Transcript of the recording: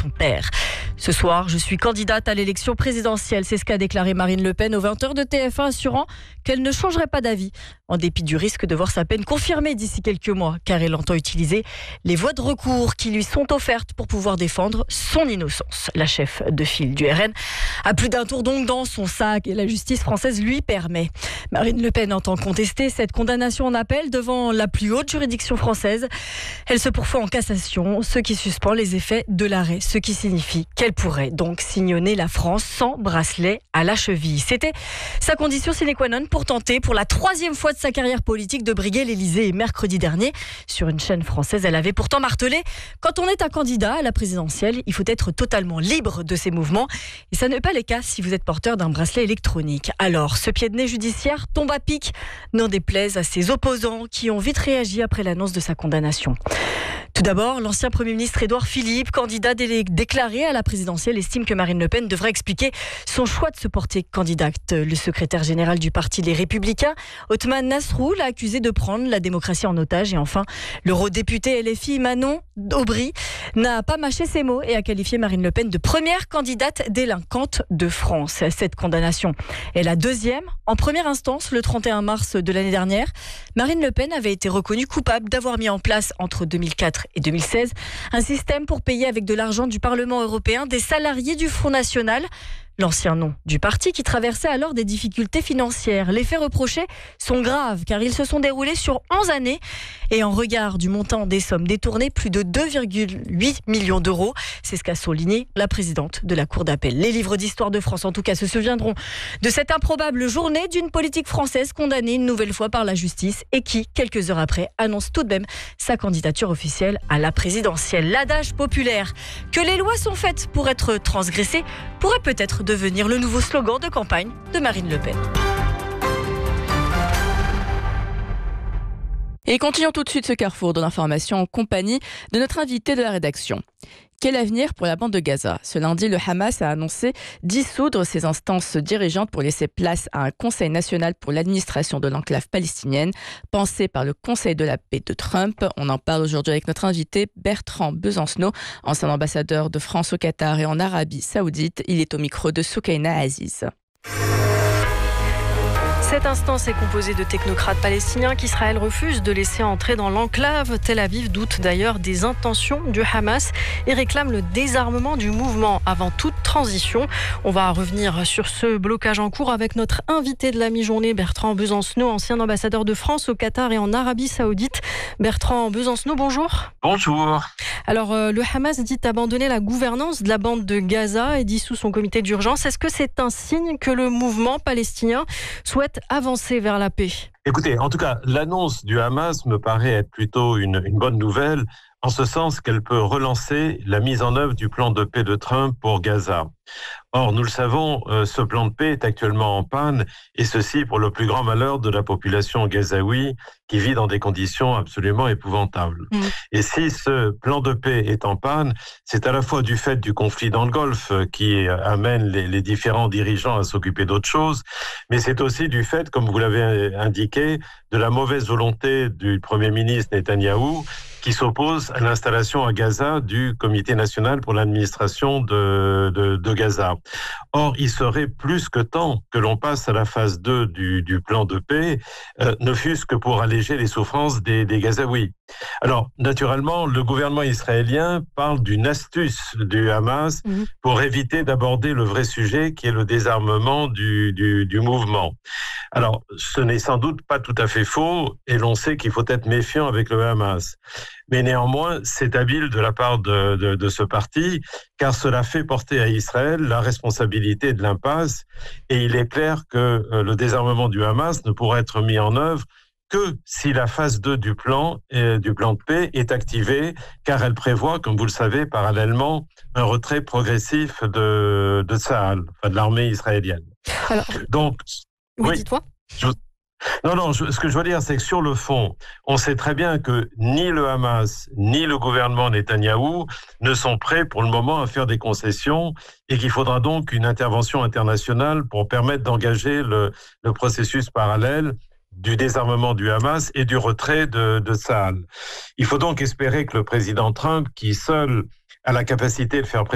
son père. Ce soir, je suis candidate à l'élection présidentielle. C'est ce qu'a déclaré Marine Le Pen aux 20h de TF1, assurant qu'elle ne changerait pas d'avis, en dépit du risque de voir sa peine confirmée d'ici quelques mois, car elle entend utiliser les voies de recours qui lui sont offertes pour pouvoir défendre son innocence. La chef de file du RN a plus d'un tour donc dans son sac et la justice française lui permet. Marine Le Pen entend contester cette condamnation en appel devant la plus haute juridiction française. Elle se pourvoit en cassation, ce qui suspend les effets de l'arrêt, ce qui signifie qu'elle pourrait donc sillonner la France sans bracelet à la cheville. C'était sa condition sine qua non pour tenter pour la 3e fois de sa carrière politique de briguer l'Élysée. Et mercredi dernier, sur une chaîne française, elle avait pourtant martelé: quand on est un candidat à la présidentielle, il faut être totalement libre de ses mouvements. Et ça n'est pas le cas si vous êtes porteur d'un bracelet électronique. Alors, ce pied de nez judiciaire tombe à pic, n'en déplaise à ses opposants qui ont vite réagi après l'annonce de sa condamnation. Tout d'abord, l'ancien Premier ministre Édouard Philippe, candidat déclaré à la présidentielle, estime que Marine Le Pen devrait expliquer son choix de se porter candidate. Le secrétaire général du parti Les Républicains, Othman Nasrou, l'a accusé de prendre la démocratie en otage. Et enfin, l'eurodéputé LFI Manon Aubry n'a pas mâché ses mots et a qualifié Marine Le Pen de première candidate délinquante de France. Cette condamnation est la 2e. En première instance, le 31 mars de l'année dernière, Marine Le Pen avait été reconnue coupable d'avoir mis en place entre 2004 et 2016, un système pour payer avec de l'argent du Parlement européen des salariés du Front National, l'ancien nom du parti qui traversait alors des difficultés financières. Les faits reprochés sont graves car ils se sont déroulés sur 11 années et en regard du montant des sommes détournées, plus de 2,8 millions d'euros. C'est ce qu'a souligné la présidente de la Cour d'appel. Les livres d'histoire de France, en tout cas, se souviendront de cette improbable journée d'une politique française condamnée une nouvelle fois par la justice et qui, quelques heures après, annonce tout de même sa candidature officielle à la présidentielle. L'adage populaire que les lois sont faites pour être transgressées pourrait peut-être devenir le nouveau slogan de campagne de Marine Le Pen. Et continuons tout de suite ce carrefour de l'information en compagnie de notre invité de la rédaction. Quel avenir pour la bande de Gaza ? Ce lundi, le Hamas a annoncé dissoudre ses instances dirigeantes pour laisser place à un Conseil national pour l'administration de l'enclave palestinienne, pensé par le Conseil de la paix de Trump. On en parle aujourd'hui avec notre invité Bertrand Besancenot, ancien ambassadeur de France au Qatar et en Arabie Saoudite. Il est au micro de Soukaina Aziz. Cette instance est composée de technocrates palestiniens qu'Israël refuse de laisser entrer dans l'enclave. Tel Aviv doute d'ailleurs des intentions du Hamas et réclame le désarmement du mouvement avant toute transition. On va revenir sur ce blocage en cours avec notre invité de la mi-journée, Bertrand Besancenot, ancien ambassadeur de France au Qatar et en Arabie Saoudite. Bertrand Besancenot, bonjour. Bonjour. Alors, le Hamas dit abandonner la gouvernance de la bande de Gaza et dissout son comité d'urgence. Est-ce que c'est un signe que le mouvement palestinien souhaite avancer vers la paix ? Écoutez, en tout cas, l'annonce du Hamas me paraît être plutôt une bonne nouvelle, en ce sens qu'elle peut relancer la mise en œuvre du plan de paix de Trump pour Gaza. Or, nous le savons, ce plan de paix est actuellement en panne, et ceci pour le plus grand malheur de la population gazaoui qui vit dans des conditions absolument épouvantables. Et si ce plan de paix est en panne, c'est à la fois du fait du conflit dans le Golfe qui amène les différents dirigeants à s'occuper d'autre chose, mais c'est aussi du fait, comme vous l'avez indiqué, de la mauvaise volonté du Premier ministre Netanyahou qui s'oppose à l'installation à Gaza du Comité national pour l'administration de Gaza. Or, il serait plus que temps que l'on passe à la phase 2 du plan de paix, ne fût-ce que pour alléger les souffrances des Gazaouis. Alors, naturellement, le gouvernement israélien parle d'une astuce du Hamas pour éviter d'aborder le vrai sujet qui est le désarmement du mouvement. Alors, ce n'est sans doute pas tout à fait faux et l'on sait qu'il faut être méfiant avec le Hamas. Mais néanmoins, c'est habile de la part de ce parti, car cela fait porter à Israël la responsabilité de l'impasse. Et il est clair que le désarmement du Hamas ne pourra être mis en œuvre que si la phase 2 du plan de paix est activée, car elle prévoit, comme vous le savez, parallèlement, un retrait progressif de Tsahal, enfin de l'armée israélienne. Alors, donc, oui, dis-toi. Non, ce que je veux dire, c'est que sur le fond, on sait très bien que ni le Hamas, ni le gouvernement Netanyahou ne sont prêts pour le moment à faire des concessions et qu'il faudra donc une intervention internationale pour permettre d'engager le processus parallèle du désarmement du Hamas et du retrait de Tsahal. Il faut donc espérer que le président Trump, qui seul a la capacité de faire